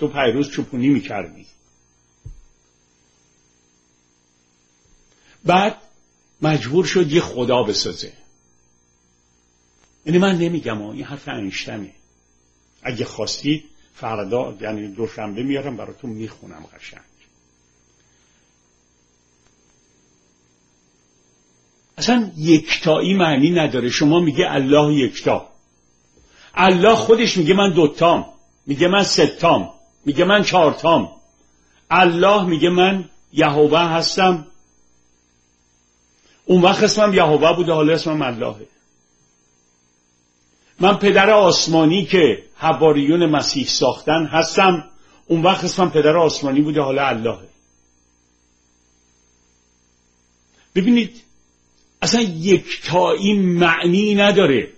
تو پیروز چوپونی میکردی. بعد مجبور شد یه خدا بسازه. یعنی من نمیگم این حرف انشتنه، اگه خواستید فردا یعنی دوشنبه میارم براتون میخونم قشنگ. اصلا یکتایی معنی نداره. شما میگه الله یکتا، الله خودش میگه من دوتام، میگه من ستام، میگه من چهارتام. الله میگه من یهوه هستم. اون وقت اسمم یهوه بوده، حالا اسمم اللهه. من پدر آسمانی که حواریون مسیح ساختن هستم، اون وقت اسمم پدر آسمانی بوده، حالا اللهه. ببینید اصلا یکتایی معنی نداره.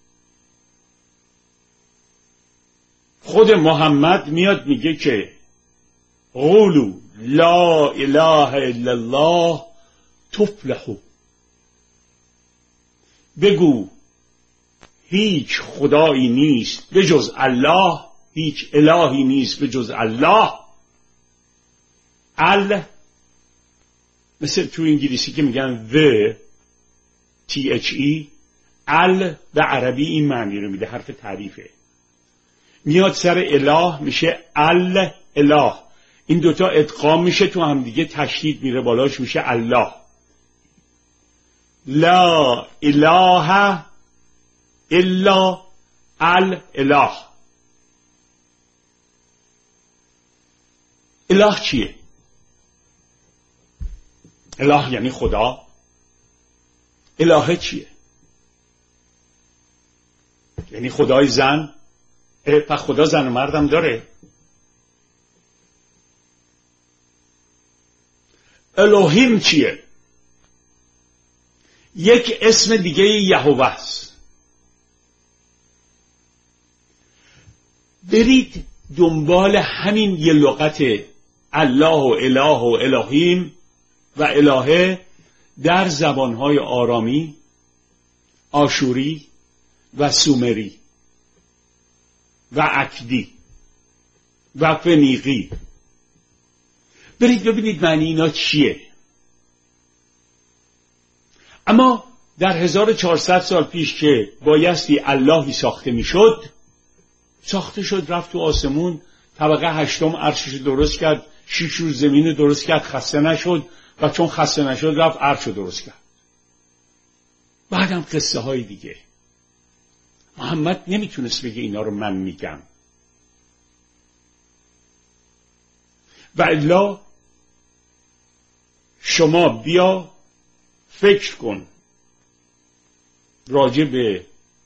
خود محمد میاد میگه که قولوا لا اله الا الله تفلحوا، بگو هیچ خدایی نیست به جز الله، هیچ الهی نیست به جز الله. مثل تو انگلیسی که میگن the THE، به عربی این معنی رو میده، حرف تعریفه. میاد سر اله میشه اله، این دوتا ادغام میشه تو هم دیگه، تشدید میره بالاش میشه الله. لا اله الا الاله. اله چیه؟ اله یعنی خدا. الهه چیه؟ یعنی خدای زن. پس خدا زن و مردم داره؟ الوهیم چیه؟ یک اسم دیگه یهوه است. برید دنبال همین یه لغت الله و اله و الهیم و الهه در زبانهای آرامی، آشوری و سومری و اکدی و فنیقی. برید ببینید معنی اینا چیه. اما در 1400 سال پیش که بایستی اللهی ساخته میشد، ساخته شد، رفت تو آسمون، طبقه 8 عرشش درست کرد، 6 روز زمین درست کرد، خسته نشد و چون خسته نشد رفت عرش درست کرد. بعدم قصه های دیگه. محمد نمیتونست بگه اینا رو من میگم. و الا شما بیا فکر کن راجع به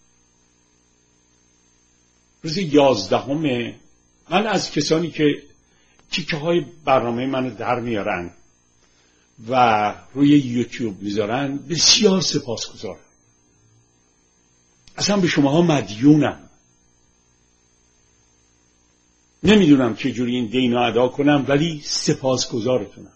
روز 11. من از کسانی که تیکه های برنامه منو در میارن و روی یوتیوب میذارن بسیار سپاسگزارم. اصلا به شماها مدیونم. نمیدونم چجوری این دینو ادا کنم، ولی سپاسگزارتونم.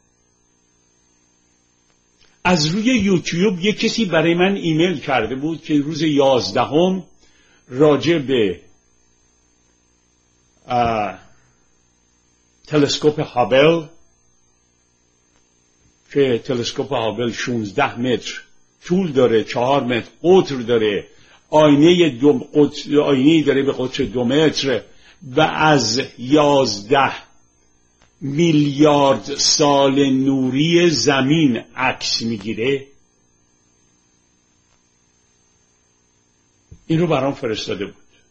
از روی یوتیوب یک کسی برای من ایمیل کرده بود که روز 11 راجع به تلسکوپ هابل، که تلسکوپ هابل 16 متر طول داره، 4 متر قطر داره، آینه داره به قطر 2 متر و از 11 میلیارد سال نوری زمین عکس میگیره. این رو برام فرستاده بود.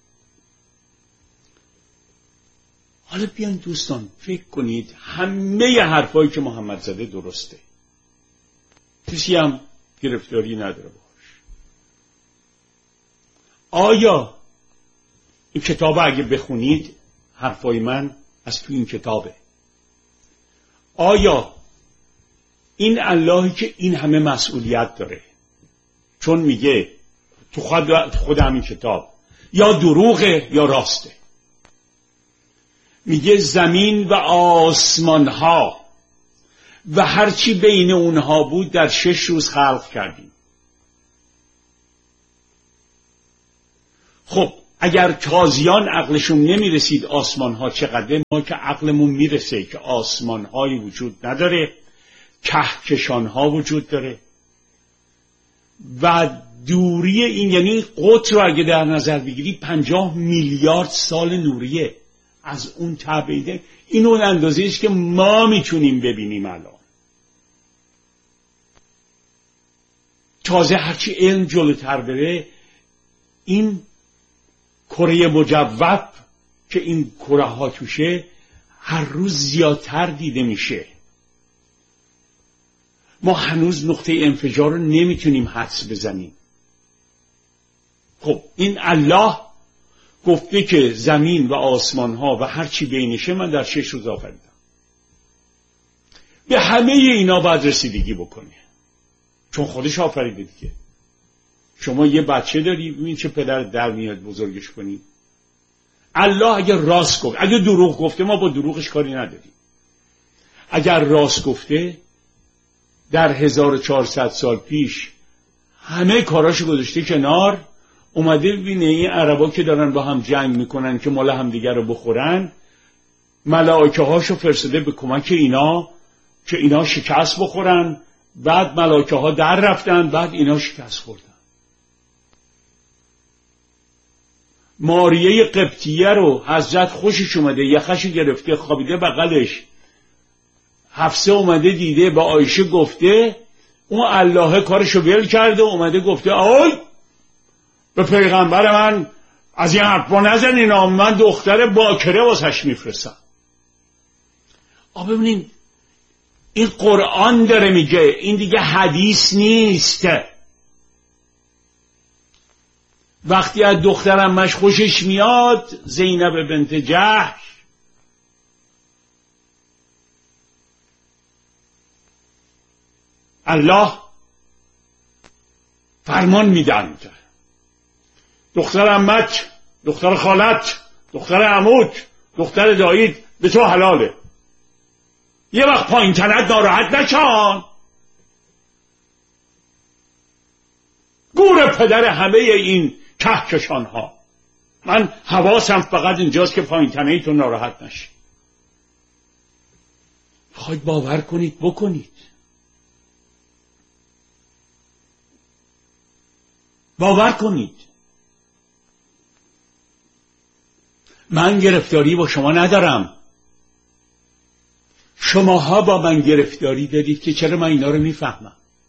حالا بیان دوستان فکر کنید همه حرفایی که محمد زده درسته، کسی هم گرفتاری نداره باش. آیا این کتاب اگه بخونید، حرفای من از تو این کتابه، آیا این اللهی که این همه مسئولیت داره، چون میگه تو خود همین کتاب یا دروغه یا راسته، میگه زمین و آسمان ها و هرچی بین اونها بود در 6 روز خلق کردیم. خب اگر تازیان عقلشون نمیرسید آسمان ها چقدر، ما که عقلمون میرسه که آسمان هایی وجود نداره، کهکشان ها وجود داره و دوری این، یعنی قطر رو اگه در نظر بگیری 50 میلیارد سال نوریه از اون تبعیده. این اون اندازه است که ما میتونیم ببینیم الان. تازه هرچی علم جلوتر بره، این کره مجوف که این کره ها توشه هر روز زیادتر دیده میشه. ما هنوز نقطه انفجار رو نمیتونیم حدس بزنیم. خب این الله گفته که زمین و آسمان ها و هر چی بینشه من در 6 روز آفریدم. به همه اینا باید رسیدگی بکنه، چون خودش آفریده دیگه. شما یه بچه داری، ببین چه پدر در میاد بزرگش کنی. الله اگر راست گفت، اگر دروغ گفته ما با دروغش کاری نداریم. اگر راست گفته در 1400 سال پیش همه کاراشو گذاشته کنار، اومده ببینه این عربا که دارن با هم جنگ میکنن که مال هم دیگر رو بخورن، ملائکه هاشو فرستاده به کمک اینا که اینا شکست بخورن. بعد ملائکه ها در رفتن، بعد اینا شکست خوردن. ماریه قبطیه رو حضرت خوشش اومده، یخش گرفته خوابیده بغلش، حفصه اومده دیده با عایشه گفته، اون الله کارشو ول کرده اومده گفته آی به پیغمبر من از این حرفا نزنین، من دختر باکره واسش میفرستم. ببینید این قرآن داره میگه، این دیگه حدیث نیست. وقتی از دخترمش خوشش میاد، زینب بنت جحش، الله فرمان میدند دختر عمت، دختر خالت، دختر عموت، دختر دایید به تو حلاله. یه وقت پایین تنت ناراحت نشان. گور پدر همه این کهکشان ها. من حواسم فقط اینجاست که پایین تنه تو ناراحت نشی. خواهید باور کنید بکنید. باور کنید. من گرفتاری با شما ندارم. شماها با من گرفتاری دارید که چرا من اینا رو میفهمم.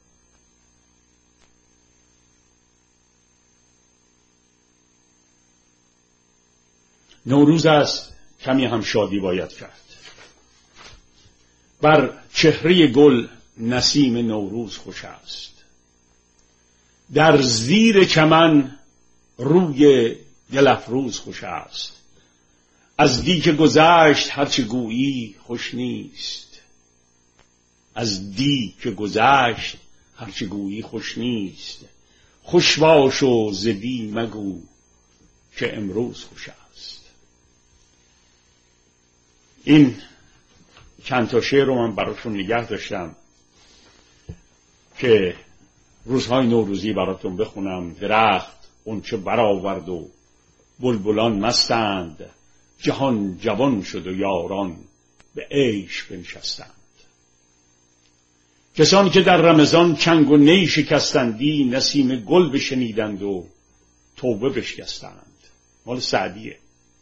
نوروز است، کمی هم شادی باید کرد. بر چهره گل نسیم نوروز خوش است. در زیر چمن روی دل افروز خوش است. از دی که گذشت هرچه گویی خوش نیست. از دی که گذشت هرچه گویی خوش نیست. خوش باش و ز دی مگو که امروز خوش است. این چند تا شعر رو من براتون نگه داشتم که روزهای نوروزی براتون بخونم. درخت غنچه برآورد و بلبلان مستند. جهان جوان شد و یاران به عیش بنشستند. کسانی که در رمضان چنگ و نی شکستندی، نسیم گل بشنیدند و توبه بشکستند. مال سعدیه.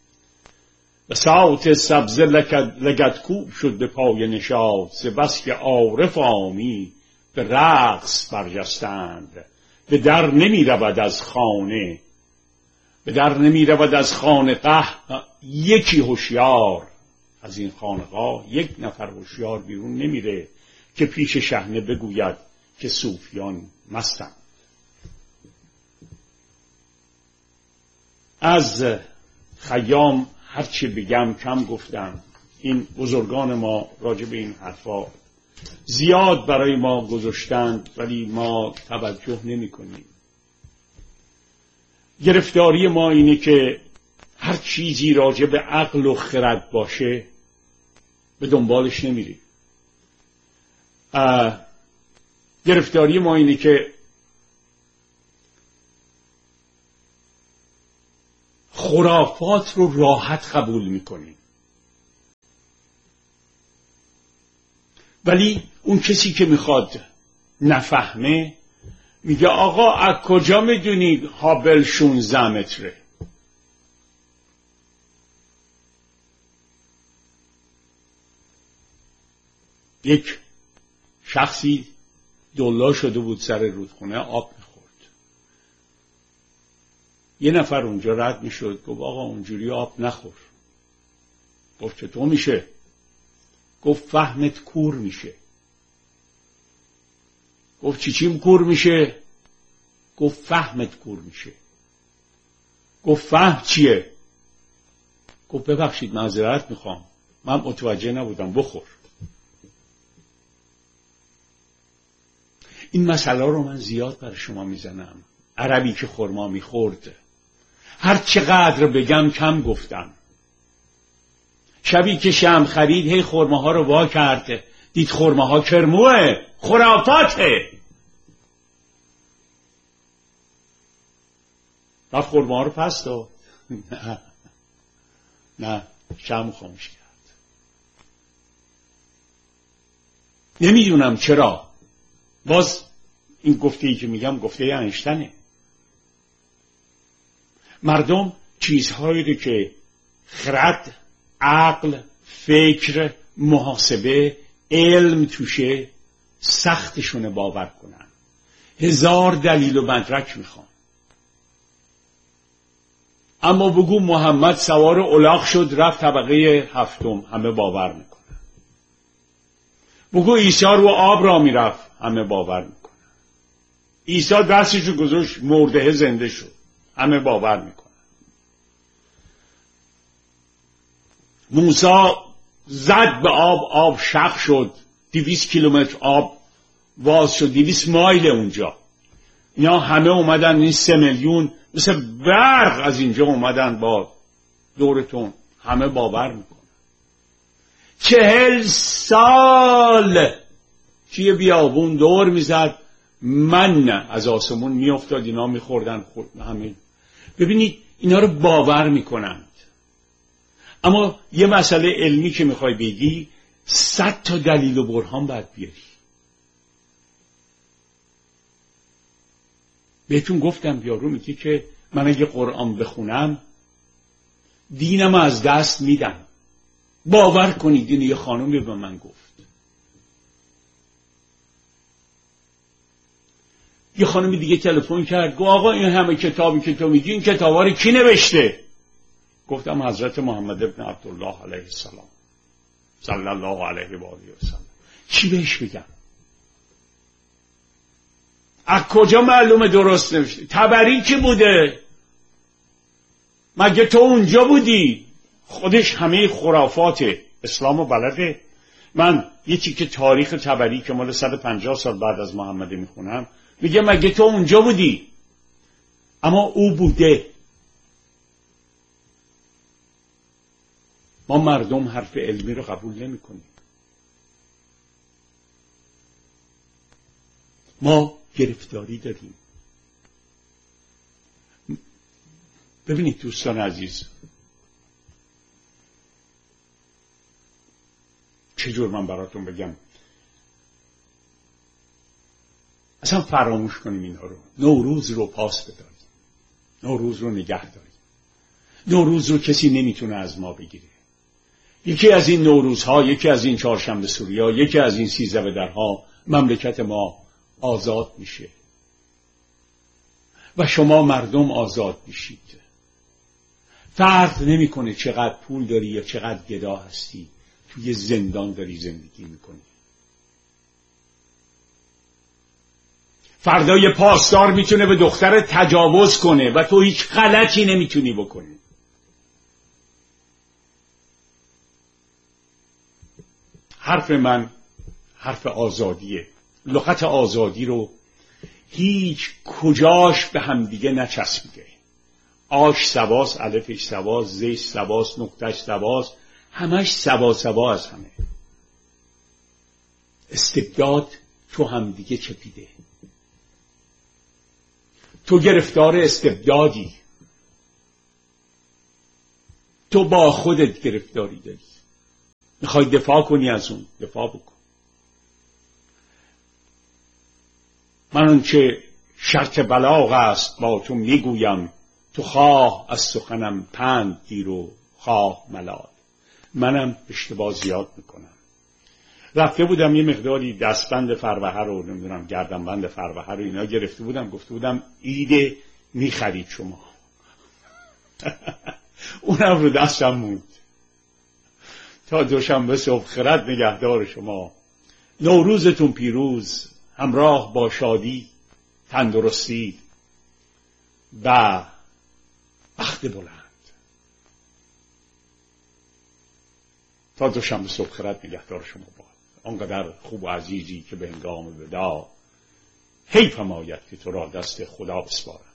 بساط سبزه لگدکوب شد به پای نشاط. ز بس که عارف عامی به رقص برجستند. به در نمی رود از خانه، به در نمی رود از خانقه یکی هوشیار. از این خانقاه یک نفر هوشیار بیرون نمیره که پیش شحنه بگوید که صوفیان مستند. از خیام هرچی بگم کم گفتم. این بزرگان ما راجع به این حرفا زیاد برای ما گذاشتند ولی ما توجه نمی کنیم. گرفتاری ما اینه که هر چیزی راجع به عقل و خرد باشه به دنبالش نمیریم. گرفتاری ما اینه که خرافات رو راحت قبول میکنیم. ولی اون کسی که میخواد نفهمه میگه آقا از کجا میدونی هابل 16 متره؟ یک شخصی دلا شده بود سر رودخونه آب میخورد. یه نفر اونجا رد میشد گفت آقا اونجوری آب نخور. گفت چطور میشه؟ گفت فهمت کور میشه. گفت چیم کور میشه؟ گفت فهمت کور میشه. گفت فهم چیه؟ گفت ببخشید معذرت میخوام من متوجه نبودم بخور. این مسئله رو من زیاد برای شما میزنم. عربی که خرما میخورد هر چقدر بگم کم گفتم. شبی که شمع خرید هی خرماها رو وا کرد دید خرماها کرموه، خرافاته. رفت خرماها رو پس داد. نه شمع خاموش کرد. نمیدونم چرا باز این گفته‌ای که میگم گفته اینشتینه. مردم چیزهایی رو که خرد، عقل، فکر، محاسبه، علم توشه سختشونه باور کنن. 1000 دلیل و مدرک میخوان. اما بگو محمد سوار الاغ شد رفت طبقه 7، همه باور میکنن. بگو عیسی رو آب را میرفت، همه باور میکنن. عیسی دستشو گذاشت مرده زنده شد، همه باور میکنن. موسی زد به آب، آب شق شد، 200 کیلومتر آب باز شد، 200 مایل اونجا. اینا همه اومدن، این 3 میلیون مثل برق از اینجا اومدن با دورتون، همه باور میکنن. 40 سال توی بیابون دور میزد، من از آسمون میافتاد، اینا میخوردن، همه. ببینید اینا رو باور میکنند. اما یه مسئله علمی که میخوای بگی 100 تا دلیل و برهان باید بیاری. بهتون گفتم یارو میگه که من اگه قرآن بخونم دینم از دست میدم. باور کنید این یه خانومی به من گفت. یه خانم دیگه تلفن کرد گفت آقا این همه کتابی که تو میگی این کتابا رو کی نوشته؟ گفتم حضرت محمد ابن عبدالله علیه السلام صلی الله علیه و آله و سلم. چی بهش بگم؟ از کجا معلومه درست نوشته؟ تبری کی بوده؟ مگه تو اونجا بودی؟ خودش همه خرافات اسلامو بلده. من یکی که تاریخ تبری که مال 150 سال بعد از محمد میخونم میگه مگه تو اونجا بودی؟ اما او بوده. ما مردم حرف علمی رو قبول نمی کنیم. ما گرفتاری داریم. ببینید دوستان عزیز، چجور من براتون بگم، اصلا فراموش کنیم اینا رو. نوروز رو پاس بداریم، نوروز رو نگه داریم. نوروز رو کسی نمیتونه از ما بگیره. یکی از این نوروزها، یکی از این چهارشنبه سوریا، یکی از این 13 بدرها مملکت ما آزاد میشه و شما مردم آزاد میشید. فرق نمیکنه چقدر پول داری یا چقدر گدا هستی، توی زندان داری زندگی میکنی. فردا یه پاسدار میتونه به دختر تجاوز کنه و تو هیچ غلطی نمیتونی بکنی. حرف من حرف آزادیه. لغت آزادی رو هیچ کجاش به هم دیگه نچسبیده. آش سواس، الفش سواس، زیش سواس، نقطش سواس، همش سوا از همه. استبداد تو هم دیگه چپیده. تو گرفتار استبدادی. تو با خودت گرفتاری داری، میخوای دفاع کنی از اون، دفاع بکن. من آنچه شرط بلاغ است با تو میگویم، تو خواه از سخنم پند گیر و خواه ملال. منم اشتباه زیاد میکنم. رفته بودم یه مقداری دستبند فروهه رو، نمیدونم گردنبند فروهه رو اینا گرفته بودم، گفته بودم ایده میخرید شما. اونم رو دستم موند. تا دوشنبه صبح خرد نگهدار شما. نوروزتون پیروز، همراه با شادی، تندرستی و بخت بلند. تا دوشنبه صبح خرد نگهدار شما باد. آنقدر خوب و عزیزی که به هنگام ودا حیفم آید که تو را دست خدا بسپارم.